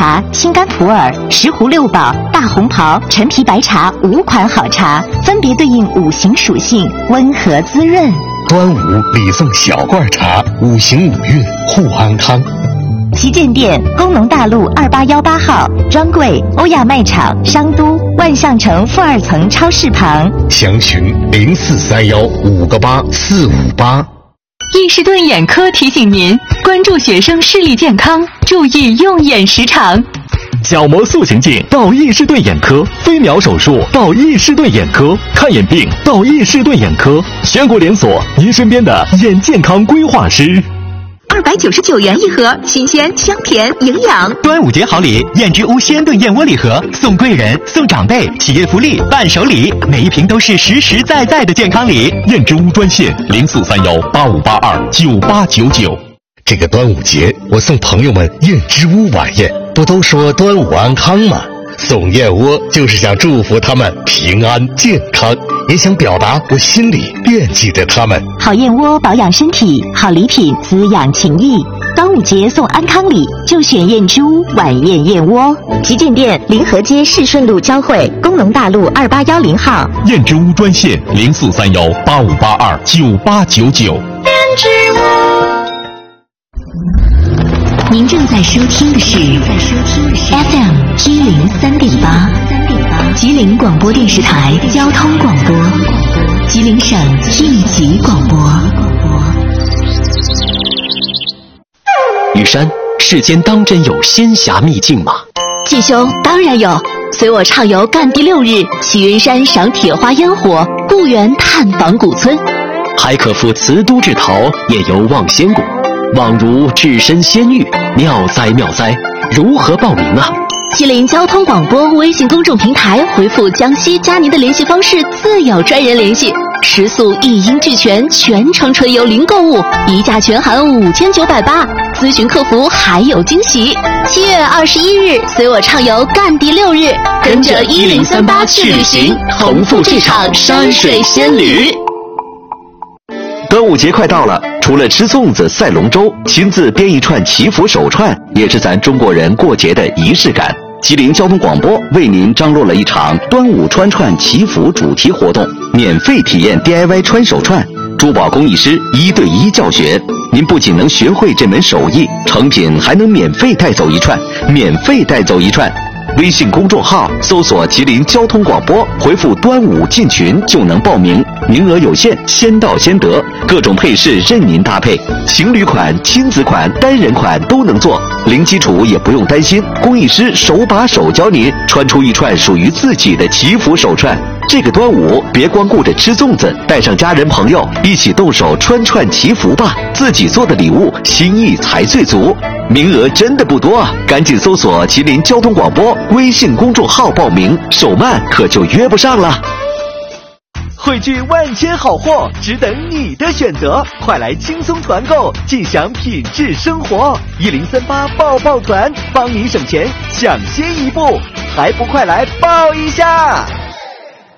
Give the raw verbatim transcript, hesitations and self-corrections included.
茶、青柑普洱、石斛六宝、大红袍、陈皮白茶五款好茶，分别对应五行属性，温和滋润。 端午礼送小罐茶，五行五运护安康。 旗舰店：工农大路二八幺八号，专柜：欧亚卖场商都万象城负二层超市旁。 详询零四三幺五个八四五八。 易士顿眼科提醒您关注学生视力健康，注意用眼时长。 角膜塑形镜到易士顿眼科，飞秒手术到易士顿眼科，看眼病到易士顿眼科，全国连锁，您身边的眼健康规划师。 二百九十九元一盒，新鲜、香甜、营养。 端午节好礼，燕之屋鲜炖燕窝礼盒，送贵人、送长辈，企业福利、伴手礼，每一瓶都是实实在在的健康礼。 燕之屋专线零四三幺八五八二九八九九。 这个端午节，我送朋友们燕之屋晚宴，不都说端午安康吗？送燕窝就是想祝福他们平安健康，也想表达我心里惦记着他们。 好燕窝保养身体，好礼品滋养情谊。端午节送安康礼，就选燕之屋晚宴燕窝。旗舰店：临河街市顺路交汇，工农大路二八幺零号。 燕之屋专线零四三幺八五八二九八九九。 燕之屋。 您正在收听的是 F M 一零三点八，吉林广播电视台交通广播，吉林省应急广播。 雨山，世间当真有仙侠秘境吗？ 季兄，当然有，随我畅游赣第六日，喜云山赏铁花烟火，故园探访古村， 还可赴瓷都制陶，夜游望仙谷，宛如置身仙域，妙哉妙哉！如何报名啊？ 吉林交通广播微信公众平台回复江西加您的联系方式，自有专人联系。食宿一应俱全，全程纯游零购物，一价全含五千九百八，咨询客服还有惊喜。七月二十一日，随我畅游赣第六日，跟着一零三八去旅行，同赴这场山水仙旅。 端午节快到了，除了吃粽子、赛龙舟，亲自编一串祈福手串，也是咱中国人过节的仪式感。吉林交通广播为您张罗了一场端午穿串祈福主题活动，免费体验 D I Y 穿手串，珠宝工艺师一对一教学。您不仅能学会这门手艺，成品还能免费带走一串，免费带走一串。微信公众号搜索吉林交通广播，回复端午进群就能报名，名额有限，先到先得，各种配饰任您搭配，情侣款、亲子款、单人款都能做，零基础也不用担心，工艺师手把手教您穿出一串属于自己的祈福手串。这个端午别光顾着吃粽子，带上家人朋友一起动手穿串祈福吧，自己做的礼物心意才最足。名额真的不多啊，赶紧搜索吉林交通广播微信公众号报名，手慢可就约不上了。汇聚万千好货，只等你的选择，快来轻松团购，尽享品质生活。一零三八抱抱团，帮你省钱，抢先一步，还不快来抱一下！